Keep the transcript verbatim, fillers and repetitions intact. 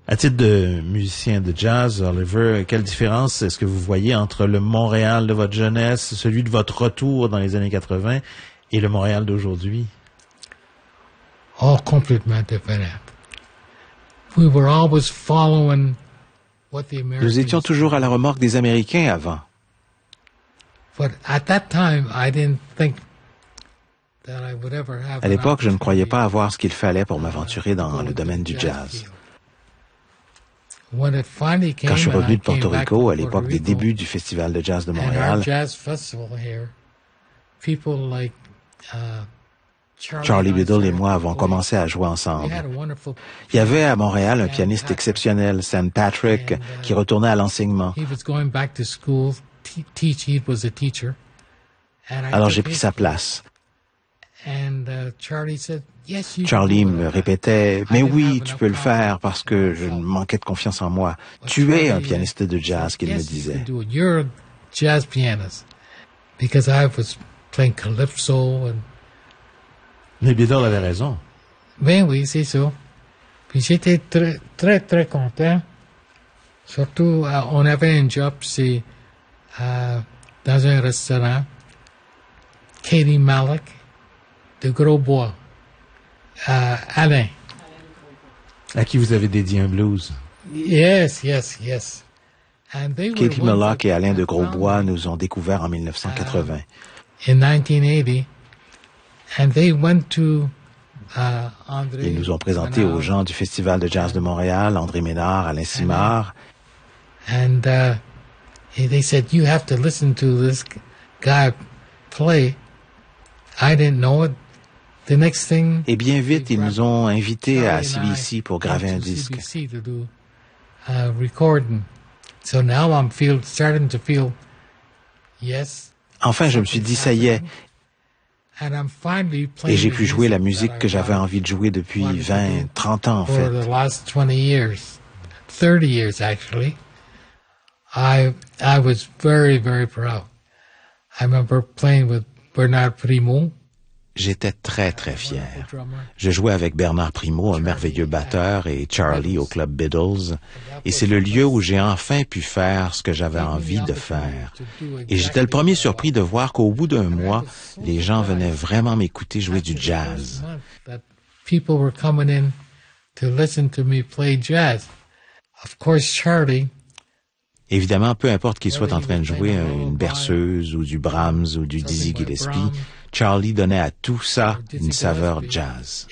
À titre de musicien de jazz, Oliver, quelle différence est-ce que vous voyez entre le Montréal de votre jeunesse, celui de votre retour dans les années quatre-vingt, et le Montréal d'aujourd'hui? Oh, complètement différent. We were always following what the Americans... Nous étions toujours à la remorque des Américains avant. But at that time, I didn't think that I would ever have... À l'époque, je ne croyais pas avoir ce qu'il fallait pour m'aventurer dans le domaine du jazz. Quand je suis revenu de Porto Rico, à l'époque des débuts du Festival de jazz de Montréal, Charlie Biddle et moi avons commencé à jouer ensemble. Il y avait à Montréal un pianiste exceptionnel, Sam Patrick, qui retournait à l'enseignement. Alors j'ai pris sa place. Charlie me répétait, « Mais oui, tu peux le faire parce que je manquais de confiance en moi. Tu es un pianiste de jazz, » qu'il me disait. Mais Biddle avait raison. Ben oui, c'est ça. Puis j'étais très, très, très content. Surtout, euh, on avait un job, c'est euh, dans un restaurant, Katie Malik, de Grosbois, euh, Alain. À qui vous avez dédié un blues. Yes, yes, yes. Katie Malik et Alain de Grosbois nous ont découverts en mille neuf cent quatre-vingts. In nineteen eighty, and they went to uh, André. Ils nous ont présentés aux gens du Festival de jazz de Montréal, André Ménard, Alain Simard. And uh, they said, you have to listen to this guy play. I didn't know it. The next thing, et bien vite, ils nous ont invités à C B C pour graver un disque. To do, uh, recording. So now I'm feel, starting to feel, yes. Enfin, je me suis dit, ça y est. Et j'ai pu jouer la musique que j'avais envie de jouer depuis vingt, trente ans, en fait. For the last twenty years, thirty years actually. I, I was very, very proud. I remember playing with Bernard Primo. J'étais très, très fier. Je jouais avec Bernard Primo, un merveilleux batteur, et Charlie au Club Biddles. Et c'est le lieu où j'ai enfin pu faire ce que j'avais envie de faire. Et j'étais le premier surpris de voir qu'au bout d'un mois, les gens venaient vraiment m'écouter jouer du jazz. People were coming in to listen to me play jazz. Of course, Charlie. Évidemment, peu importe qu'il soit en train de jouer une berceuse ou du Brahms ou du Dizzy Gillespie, Charlie donnait à tout ça une saveur jazz.